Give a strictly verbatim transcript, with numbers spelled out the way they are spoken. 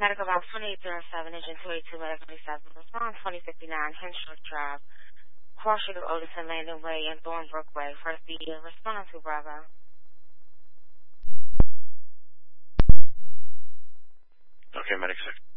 Medical box twenty-eight zero seven, Engine two eight two, Medical twenty-seven. Respond twenty fifty-nine, Henshaw Drive, Cross Street of Otiston Landing Way, and Thornbrook Way. First B, respond to Bravo. Okay, Medic six.